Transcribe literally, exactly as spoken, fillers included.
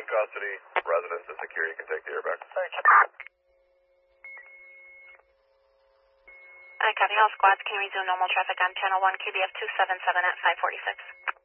custody, residents and security can take the airbag. I copy. All squads can resume normal traffic on channel one Q B F two seven seven at five forty-six.